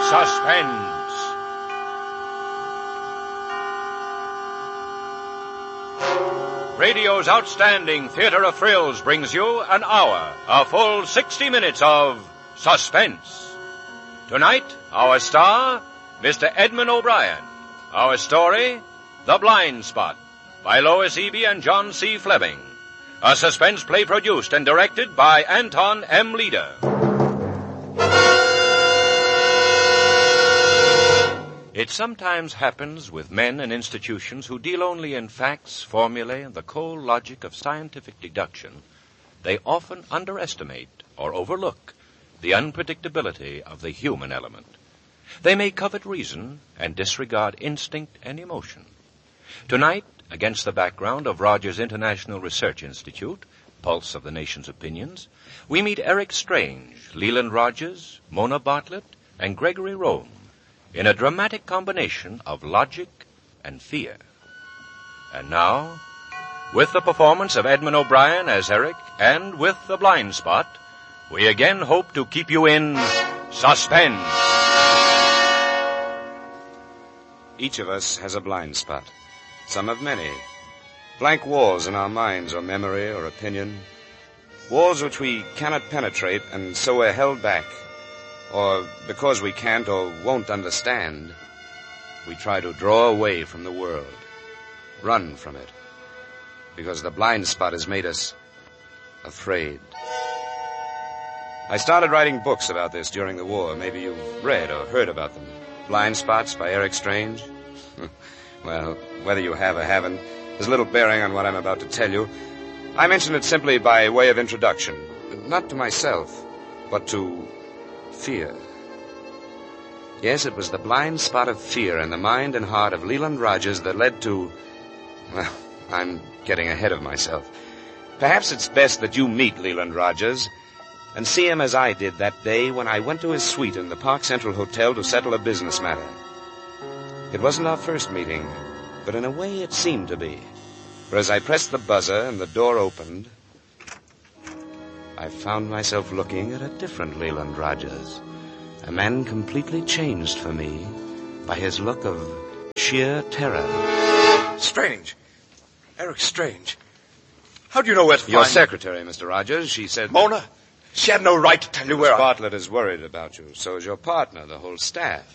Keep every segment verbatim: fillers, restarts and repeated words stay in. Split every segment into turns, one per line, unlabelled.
Suspense. Radio's outstanding theater of thrills brings you an hour, a full sixty minutes of suspense. Tonight, our star, Mister Edmund O'Brien. Our story, The Blind Spot, by Lois Eby and John C. Fleming. A suspense play produced and directed by Anton M. Leader. It sometimes happens with men and institutions who deal only in facts, formulae, and the cold logic of scientific deduction. They often underestimate or overlook the unpredictability of the human element. They may covet reason and disregard instinct and emotion. Tonight, against the background of Rogers International Research Institute, pulse of the nation's opinions, we meet Eric Strange, Leland Rogers, Mona Bartlett, and Gregory Rome in a dramatic combination of logic and fear. And now, with the performance of Edmund O'Brien as Eric and with The Blind Spot, we again hope to keep you in suspense.
Each of us has a blind spot. Some have many. Blank walls in our minds or memory or opinion. Walls which we cannot penetrate and so we're held back. Or because we can't or won't understand, we try to draw away from the world. Run from it. Because the blind spot has made us afraid. I started writing books about this during the war. Maybe you've read or heard about them. Blind Spots by Eric Strange. Well, whether you have or haven't, there's little bearing on what I'm about to tell you. I mention it simply by way of introduction. Not to myself, but to fear. Yes, it was the blind spot of fear in the mind and heart of Leland Rogers that led to... Well, I'm getting ahead of myself. Perhaps it's best that you meet Leland Rogers and see him as I did that day when I went to his suite in the Park Central Hotel to settle a business matter. It wasn't our first meeting, but in a way it seemed to be. For as I pressed the buzzer and the door opened, I found myself looking at a different Leland Rogers, a man completely changed for me by his look of sheer terror.
Strange. Eric Strange. How do you know where to
Your
find...
secretary, Mister Rogers, she said...
Mona? She had no right to tell you where
Miss
I...
Bartlett is worried about you. So is your partner, the whole staff.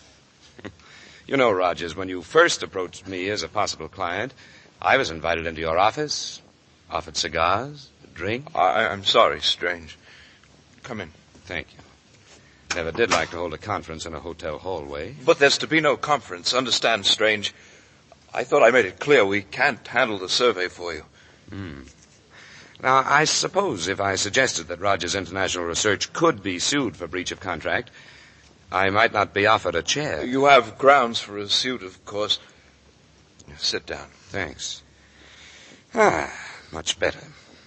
You know, Rogers, when you first approached me as a possible client, I was invited into your office, offered cigars, a drink.
I, I'm sorry, Strange. Come in.
Thank you. Never did like to hold a conference in a hotel hallway.
But there's to be no conference. Understand, Strange. I thought I made it clear we can't handle the survey for you.
Hmm. Now, I suppose if I suggested that Rogers International Research could be sued for breach of contract, I might not be offered a chair.
You have grounds for a suit, of course. Sit down.
Thanks. Ah, much better.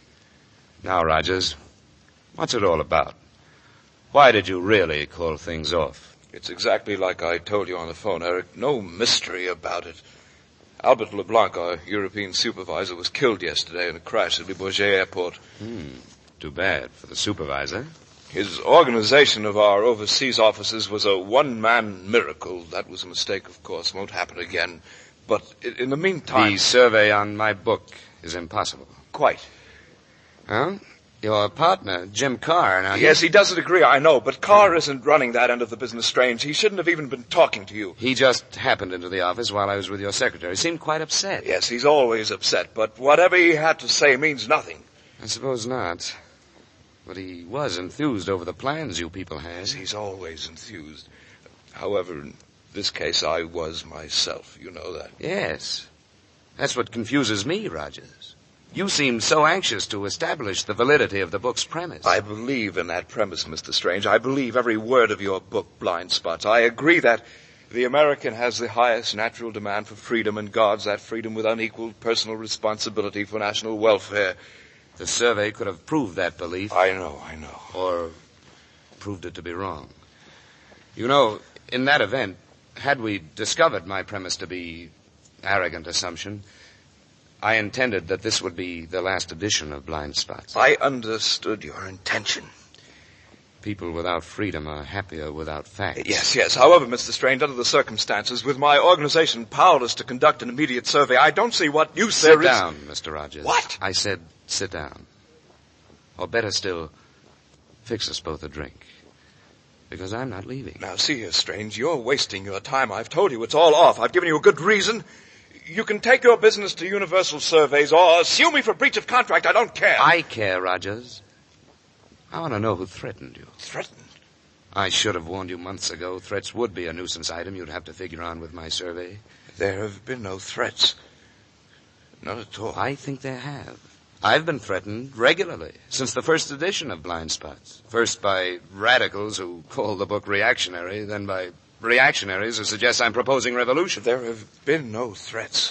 Now, Rogers, what's it all about? Why did you really call things off?
It's exactly like I told you on the phone, Eric. No mystery about it. Albert LeBlanc, our European supervisor, was killed yesterday in a crash at Le Bourget Airport.
Hmm. Too bad for the supervisor.
His organization of our overseas offices was a one-man miracle. That was a mistake, of course. Won't happen again. But in the meantime...
The survey on my book is impossible.
Quite.
Well, your partner, Jim Carr... Now
yes, he doesn't agree, I know. But Carr isn't running that end of the business, Strange. He shouldn't have even been talking to you.
He just happened into the office while I was with your secretary. He seemed quite upset.
Yes, he's always upset. But whatever he had to say means nothing.
I suppose not. But he was enthused over the plans you people had.
Yes, he's always enthused. However, in this case, I was myself. You know that.
Yes. That's what confuses me, Rogers. You seem so anxious to establish the validity of the book's premise.
I believe in that premise, Mister Strange. I believe every word of your book, Blind Spots. I agree that the American has the highest natural demand for freedom and guards that freedom with unequaled personal responsibility for national welfare.
The survey could have proved that belief.
I know, I know.
Or proved it to be wrong. You know, in that event, had we discovered my premise to be arrogant assumption, I intended that this would be the last edition of Blind Spots.
I understood your intention.
people without freedom are happier without facts.
Yes, yes. However, Mister Strange, under the circumstances, with my organization powerless to conduct an immediate survey, I don't see what use
Sit
there is...
down, Mister Rogers.
What?
I said sit down. Or better still, fix us both a drink. Because I'm not leaving.
Now, see here, Strange, you're wasting your time. I've told you it's all off. I've given you a good reason. You can take your business to Universal Surveys or sue me for breach of contract. I don't care.
I care, Rogers. I want to know who threatened you.
Threatened?
I should have warned you months ago. Threats would be a nuisance item you'd have to figure on with my survey.
There have been no threats. Not at all.
I think there have. I've been threatened regularly since the first edition of Blind Spots. First by radicals who call the book reactionary, then by reactionaries who suggest I'm proposing revolution.
There have been no threats.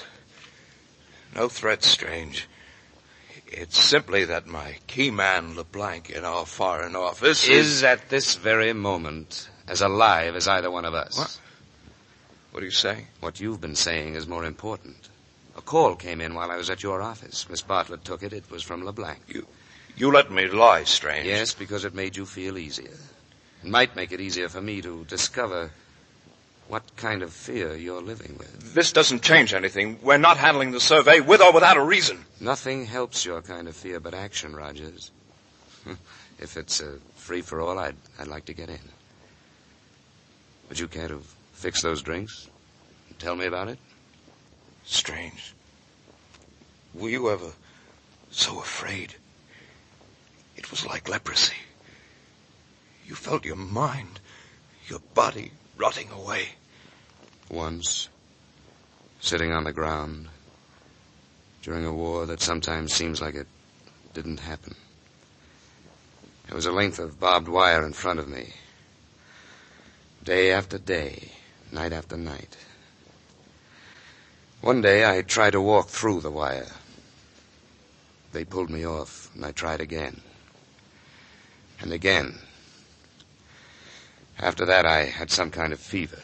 No threats, Strange. It's simply that my key man, LeBlanc, in our Foreign Office
is...
is...
at this very moment as alive as either one of us.
What? What are you saying?
What you've been saying is more important. A call came in while I was at your office. Miss Bartlett took it. It was from LeBlanc.
You, you let me lie, Strange.
Yes, because it made you feel easier. It might make it easier for me to discover what kind of fear you're living with.
This doesn't change anything. We're not handling the survey with or without a reason.
Nothing helps your kind of fear but action, Rogers. If it's a free-for-all, I'd, I'd like to get in. Would you care to fix those drinks? Tell me about it?
Strange. Were you ever so afraid? It was like leprosy. You felt your mind, your body rotting away.
Once, sitting on the ground, during a war that sometimes seems like it didn't happen. There was a length of barbed wire in front of me. Day after day, night after night. One day I tried to walk through the wire. They pulled me off, and I tried again. And again. After that, I had some kind of fever.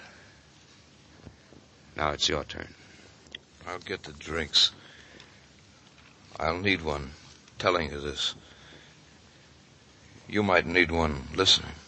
Now it's your turn.
I'll get the drinks. I'll need one telling you this. You might need one listening.